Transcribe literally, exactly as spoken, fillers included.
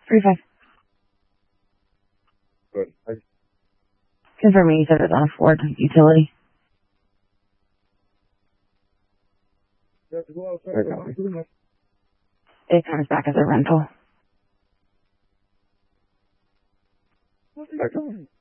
Three five. Good. I, Confirming you said it was on a Ford utility. you have to go outside. Or Go no. back to the next. It comes back as a rental. What are you doing?